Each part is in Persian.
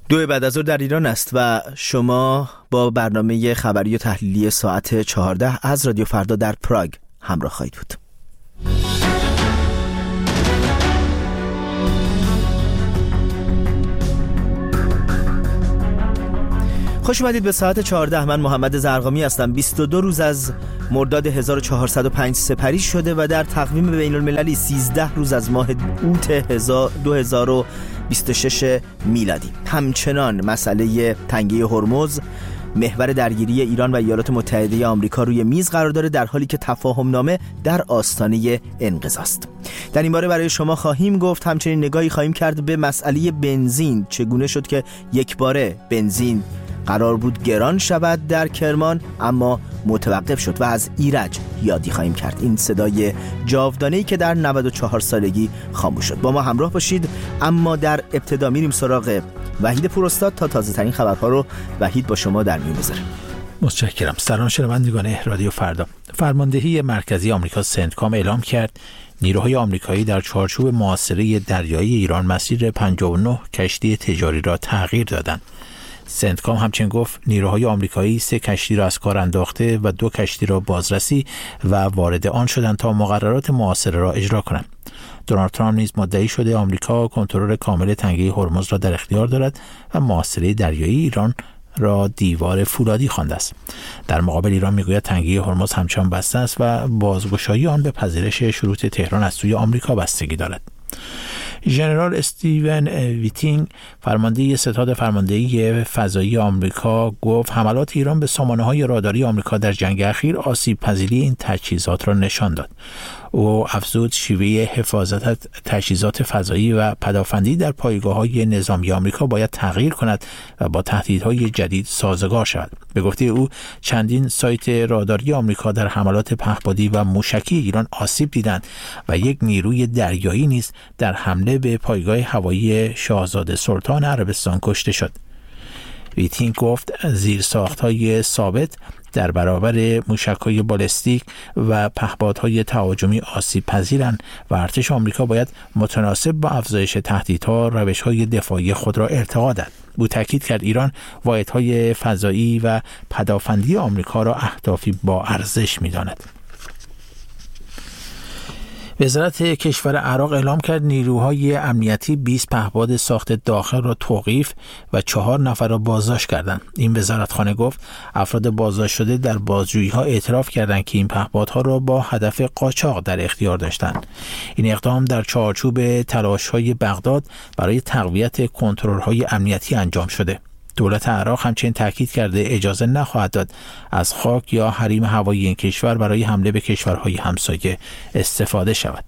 2 بعد از ظهر در ایران است و شما با برنامه خبری و تحلیلی ساعت 14 از رادیو فردا در پراگ همراه خواهید بود. خوش اومدید به ساعت 14. من محمد زرقامی هستم. 22 روز از مرداد 1405 سپری شده و در تقویم بین المللی 13 روز از ماه اوت 2026 میلادی. همچنان مسئله تنگه هرمز، محور درگیری ایران و ایالات متحده آمریکا روی میز قرار داره، در حالی که تفاهم نامه در آستانه انقضا است. در این باره برای شما خواهیم گفت. همچنین نگاهی خواهیم کرد به مسئله بنزین. چگونه شد که یک باره بنزین قرار بود گران شود در کرمان اما متوقف شد و از ایرج یادی خواهیم کرد. این صدای جاودانه‌ای که در 94 سالگی خاموش شد. با ما همراه باشید. اما در ابتدا میریم سراغ وحید پوراستاد تا تازه ترین خبرها رو وحید با شما در میون بذاره. متشکرم. سلام شنوندگان رادیو فردا. فرماندهی مرکزی آمریکا سنتکام اعلام کرد نیروهای آمریکایی در چارچوب محاصره دریایی ایران مسیر 59 کشتی تجاری را تغییر دادند. سنتکام همچنین گفت نیروهای آمریکایی 3 کشتی را از کار انداخته و 2 کشتی را بازرسی و وارد آن شدند تا مقررات محاصره را اجرا کنند. دونالد ترامپ نیز مدعی شده آمریکا کنترل کامل تنگه هرمز را در اختیار دارد و محاصره دریایی ایران را دیوار فولادی خوانده است. در مقابل ایران میگوید تنگه هرمز همچنان بسته است و بازگشایی آن به پذیرش شروط تهران از سوی آمریکا بستگی دارد. ژنرال استیون ویتینگ فرمانده ستاد فرماندهی فضایی آمریکا گفت حملات ایران به سامانه‌های راداری آمریکا در جنگ اخیر آسیب پذیری این تجهیزات را نشان داد. او افزود شیوه حفاظت تجهیزات فضایی و پدافندی در پایگاه‌های نظامی آمریکا باید تغییر کند و با تهدیدهای جدید سازگار شود. به گفته او چندین سایت راداری آمریکا در حملات پهپادی و موشکی ایران آسیب دیدند و یک نیروی دریایی نیز در حمله به پایگاه هوایی شاهزاده سلطان عربستان کشته شد. ویتینگ گفت زیرساخت‌های ثابت در برابر موشک‌های بالستیک و پهپادهای تهاجمی آسیب پذیرند و ارتش آمریکا باید متناسب با افزایش تهدیدها روش‌های دفاعی خود را ارتقا دهد. او تاکید کرد ایران واحدهای فضایی و پدافندی آمریکا را اهدافی با ارزش می‌داند. وزارت کشور عراق اعلام کرد نیروهای امنیتی 20 پهپاد ساخت داخل را توقیف و 4 نفر را بازداشت کردند. این وزارتخانه گفت افراد بازداشت شده در بازجویی‌ها اعتراف کردند که این پهپادها را با هدف قاچاق در اختیار داشتند. این اقدام در چارچوب تلاش‌های بغداد برای تقویت کنترل‌های امنیتی انجام شده. دولت عراق همچنین تاکید کرده اجازه نخواهد داد از خاک یا حریم هوایی این کشور برای حمله به کشورهای همسایه استفاده شود.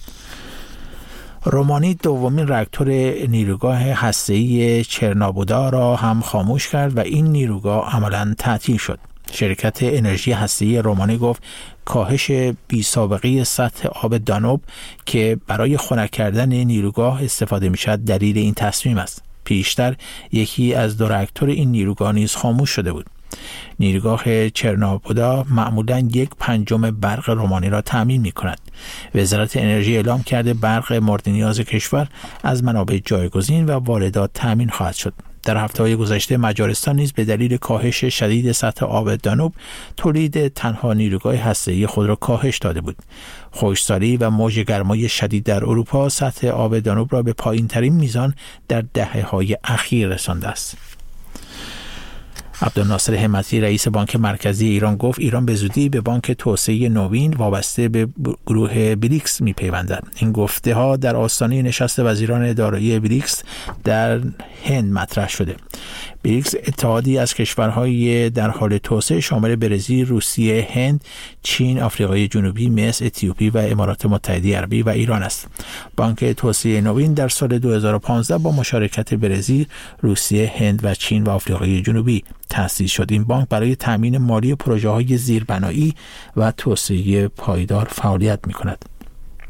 رومانی دومین راکتور نیروگاه هسته‌ای چرنوبودا را هم خاموش کرد و این نیروگاه عملاً تعطیل شد. شرکت انرژی هسته‌ای رومانی گفت کاهش بی‌سابقه سطح آب دانوب که برای خنک کردن نیروگاه استفاده می‌شود دلیل این تصمیم است. پیشتر یکی از 2 راکتور این نیروگاه نیز خاموش شده بود. نیروگاه چرنوبودا معمولاً 1/5 برق رومانی را تامین می‌کند. وزارت انرژی اعلام کرده برق مورد نیاز کشور از منابع جایگزین و واردات تامین خواهد شد. در هفته‌های گذشته مجارستان نیز به دلیل کاهش شدید سطح آب دانوب تولید تنها نیروگاه هسته‌ای خود را کاهش داده بود. خشکسالی و موج گرمای شدید در اروپا سطح آب دانوب را به پایین‌ترین میزان در دهه‌های اخیر رسانده است. عبدالناصر همتی رئیس بانک مرکزی ایران گفت ایران به زودی به بانک توسعه نوین وابسته به گروه بریکس می‌پیوندد. این گفته‌ها در آستانه نشست وزیران دارایی بریکس در هند مطرح شده. بریکس اتحادی از کشورهای در حال توسعه شامل برزیل، روسیه، هند، چین، آفریقای جنوبی، مصر، اتیوپی و امارات متحده عربی و ایران است. بانک توسعه نوین در سال 2015 با مشارکت برزیل، روسیه، هند و چین و آفریقای جنوبی تأسیس شد. این بانک برای تامین مالی پروژه‌های زیربنایی و توسعه پایدار فعالیت می‌کند.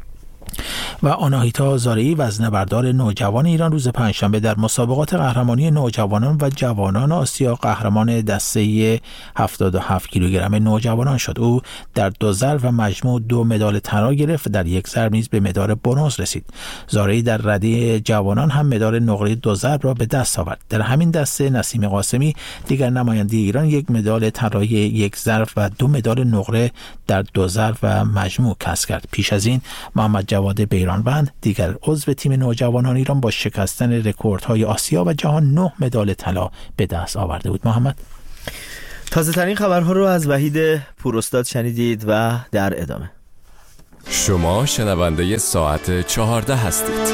و آناهیتا زارعی وزنه‌بردار نوجوان ایران روز پنجشنبه در مسابقات قهرمانی نوجوانان و جوانان آسیا قهرمان دسته 77 کیلوگرم نوجوانان شد. او در 2 ضرب و مجموع 2 مدال طلا گرفت و در 1 ضرب نیز به مدال برنز رسید. زارعی در رده جوانان هم مدال نقره 2 ضرب را به دست آورد. در همین دسته نسیم قاسمی دیگر نماینده ایران 1 مدال طلای 1 ضرب و 2 مدال نقره در 2 ضرب و مجموع کسب کرد. پیش از این محمد جواد بیرانوند دیگر عضو تیم نوجوانان ایران با شکستن رکوردهای آسیا و جهان 9 مدال طلا به دست آورده بود. محمد، تازه ترین خبرها رو از وحید پوراستاد شنیدید و در ادامه شما شنونده ساعت 14 هستید.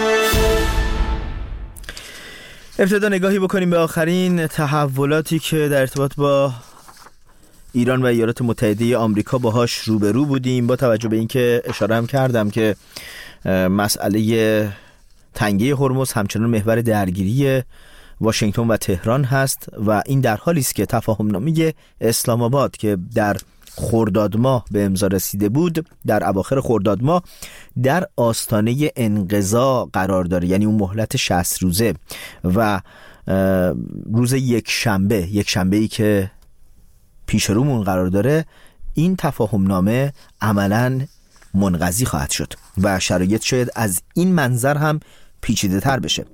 ابتدا نگاهی بکنیم به آخرین تحولاتی که در ارتباط با ایران و ایالات متحده آمریکا باهاش روبرو بودیم، با توجه به اینکه اشاره هم کردم که مسئله تنگه هرمز همچنان محور درگیری واشنگتن و تهران هست و این در حالی است که تفاهمنامه اسلام آباد که در خرداد ماه به امضا رسیده بود در اواخر خرداد ماه در آستانه انقضا قرار داره، یعنی اون مهلت 60 روزه و روز یک شنبه‌ای که پیش رومون قرار داره این تفاهمنامه عملاً منقضی خواهد شد و شرایط شاید از این منظر هم پیچیده تر بشه.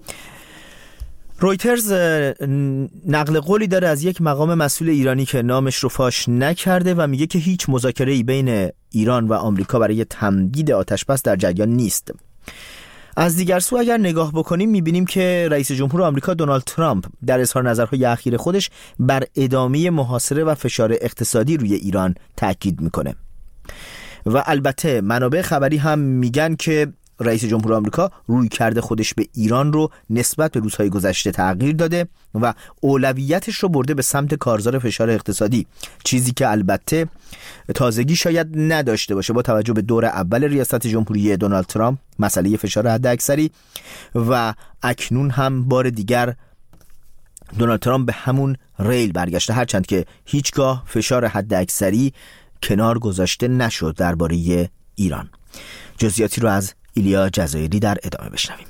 رویترز نقل قولی داره از یک مقام مسئول ایرانی که نامش رو فاش نکرده و میگه که هیچ مذاکره‌ای بین ایران و آمریکا برای تمدید آتش‌بس در جریان نیست. از دیگر سو اگر نگاه بکنیم میبینیم که رئیس جمهور آمریکا دونالد ترامپ در اظهار نظرهای اخیر خودش بر ادامه محاصره و فشار اقتصادی روی ایران تاکید میکنه و البته منابع خبری هم میگن که رئیس جمهور آمریکا رویکرد خودش به ایران رو نسبت به روزهای گذشته تغییر داده و اولویتش رو برده به سمت کارزار فشار اقتصادی، چیزی که البته تازگی شاید نداشته باشه با توجه به دور اول ریاست جمهوری دونالد ترامپ، مسئله فشار حداکثری، و اکنون هم بار دیگر دونالد ترامپ به همون ریل برگشته، هرچند که هیچگاه فشار حداکثری کنار گذاشته نشد درباره ایران. جزئیاتی رو از ایلیا جزایری در ادامه بشنویم.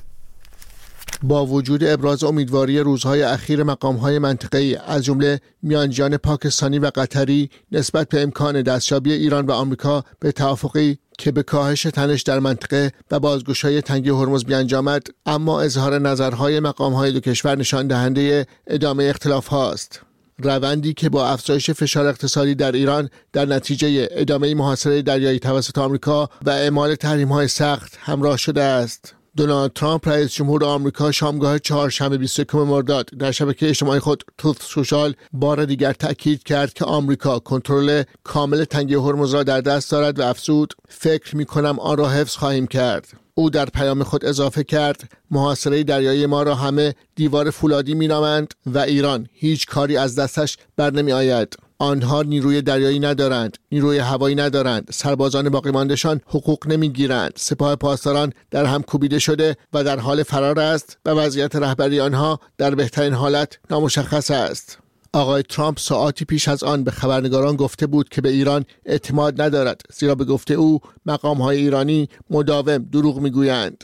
با وجود ابراز امیدواری روزهای اخیر مقام‌های منطقه‌ای از جمله میانجیان پاکستانی و قطری نسبت به امکان دستیابی ایران و آمریکا به توافقی که به کاهش تنش در منطقه و بازگشایی تنگه هرمز بیانجامد، اما اظهار نظرهای مقام‌های دو کشور نشان دهنده ادامه اختلاف هاست. روندی که با افزایش فشار اقتصادی در ایران در نتیجه ادامه محاصره دریایی توسط آمریکا و اعمال تحریم‌های سخت همراه شده است. دونالد ترامپ رئیس جمهور آمریکا شامگاه چهارشنبه 21 مرداد در شبکه اجتماعی خود تروث سوشال بار دیگر تأکید کرد که آمریکا کنترل کامل تنگه هرمز را در دست دارد و افزود فکر می‌کنم آن را حفظ خواهیم کرد. او در پیام خود اضافه کرد محاصره دریایی ما را همه دیوار فولادی می‌نامند و ایران هیچ کاری از دستش بر نمی آید. آنها نیروی دریایی ندارند، نیروی هوایی ندارند، سربازان باقی مانده‌شان حقوق نمیگیرند، سپاه پاسداران در هم کوبیده شده و در حال فرار است و وضعیت رهبری آنها در بهترین حالت نامشخص است. آقای ترامپ ساعاتی پیش از آن به خبرنگاران گفته بود که به ایران اعتماد ندارد، زیرا به گفته او مقام‌های ایرانی مداوم دروغ میگویند.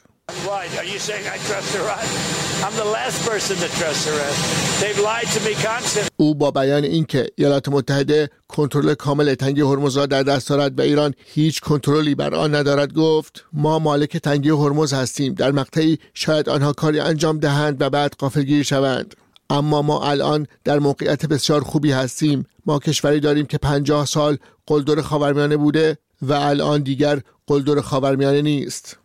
او با بیان اینکه ایالات متحده کنترل کامل تنگه هرمز را در دست دارد و ایران هیچ کنترلی بر آن ندارد گفت ما مالک تنگه هرمز هستیم، در مقطعی شاید آنها کاری انجام دهند و بعد غافلگیر شوند، اما ما الان در موقعیت بسیار خوبی هستیم. ما کشوری داریم که 50 سال قلدر خاورمیانه بوده و الان دیگر قلدر خاورمیانه نیست.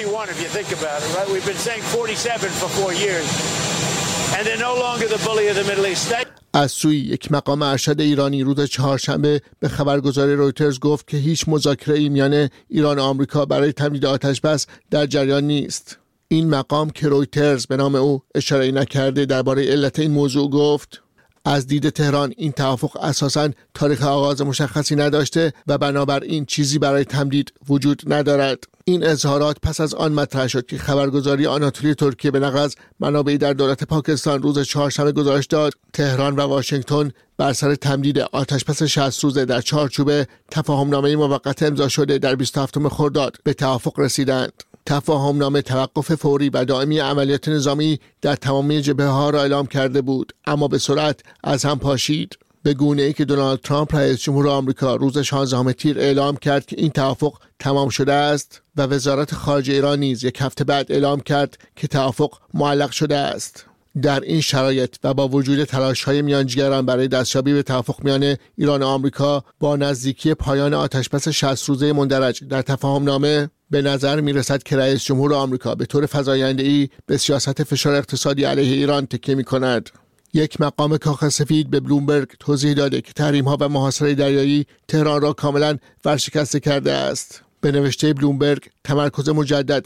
از سوی یک مقام ارشد ایرانی روز چهارشنبه به خبرگزاری رویترز گفت که هیچ مذاکره‌ای میان ایران و آمریکا برای تمدید آتش‌بس در جریان نیست. این مقام که رویترز به نام او اشاره نکرده درباره علت این موضوع گفت از دید تهران این توافق اساساً تاریخ آغاز مشخصی نداشته و بنابراین چیزی برای تمدید وجود ندارد. این اظهارات پس از آن مطرح شد که خبرگزاری آناتولی ترکیه به نقل از منابعی در دولت پاکستان روز چهارشنبه گزارش داد تهران و واشنگتن بر سر تمدید آتش‌بس 60 روزه در چارچوب تفاهمنامه موقت امضا شده در 27 خرداد به توافق رسیدند. تفاهمنامه توقف فوری و دائمی عملیات نظامی در تمامی جبهه‌ها را اعلام کرده بود، اما به سرعت از هم پاشید، به گونه‌ای که دونالد ترامپ رئیس جمهور آمریکا روز 16 تیر اعلام کرد که این توافق تمام شده است و وزارت خارجه ایران نیز یک هفته بعد اعلام کرد که توافق معلق شده است. در این شرایط و با وجود تلاش‌های میانجیگران برای دستیابی به توافق میان ایران و آمریکا با نزدیکی پایان آتشبس 60 روزه مندرج در تفاهمنامه، به نظر می‌رسد که رئیس جمهور آمریکا به طور فزاینده‌ای به سیاست فشار اقتصادی علیه ایران تکیه می‌کند. یک مقام کاخ سفید به بلومبرگ توضیح داده که تحریم‌ها و محاصره دریایی تهران را کاملاً ورشکسته کرده است. به نوشته بلومبرگ، تمرکز مجدد